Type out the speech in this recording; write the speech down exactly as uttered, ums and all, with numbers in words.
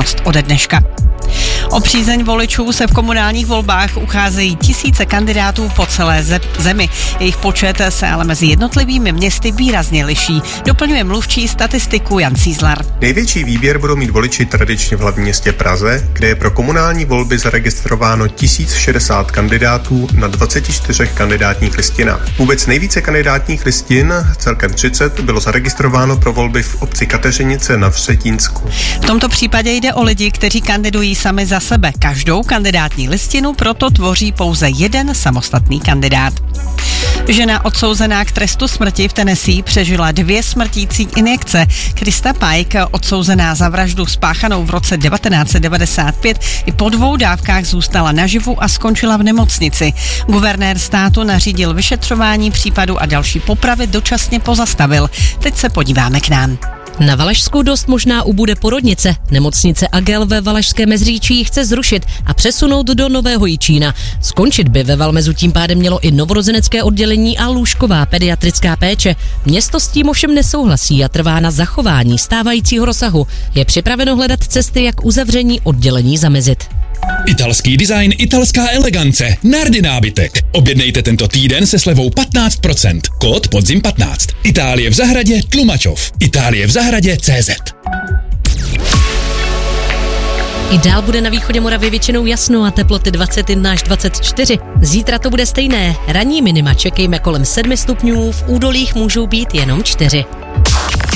platnost ode dneška. O přízeň voličů se v komunálních volbách ucházejí tisíce kandidátů po celé zemi. Jejich počet se ale mezi jednotlivými městy výrazně liší. Doplňuje mluvčí statistiku Jan Cízlar. Největší výběr budou mít voliči tradičně v hlavním městě Praze, kde je pro komunální volby zaregistrováno tisíc šedesát kandidátů na dvaceti čtyřech kandidátních listinách. Vůbec nejvíce kandidátních listin, celkem třicet, bylo zaregistrováno pro volby v obci Kateřinice na Vsetínsku. V tomto případě jde o lidi, kteří kandidují sami za sebe. Každou kandidátní listinu proto tvoří pouze jeden samostatný kandidát. Žena odsouzená k trestu smrti v Tennessee přežila dvě smrtící injekce. Krista Pike, odsouzená za vraždu spáchanou v roce devatenáct set devadesát pět, i po dvou dávkách zůstala naživu a skončila v nemocnici. Guvernér státu nařídil vyšetřování případu a další popravy dočasně pozastavil. Teď se podíváme k nám. Na Valašsku dost možná ubude porodnice. Nemocnice Agel ve Valašském Mezříčí chce zrušit a přesunout do Nového Jičína. Skončit by ve Valmezu tím pádem mělo i novorozenecké oddělení a lůžková pediatrická péče. Město s tím ovšem nesouhlasí a trvá na zachování stávajícího rozsahu. Je připraveno hledat cesty, jak uzavření oddělení zamezit. Italský design, italská elegance, Nardi nábytek. Objednejte tento týden se slevou patnáct procent. Kód podzim patnáct. Itálie v zahradě Tlumačov. Itálie v zahradě C Z. I dál bude na východě Moravy většinou jasno a teploty dvacet jedna až dvacet čtyři. Zítra to bude stejné. Ranní minima čekejme kolem sedmi stupňů, v údolích můžou být jenom čtyři.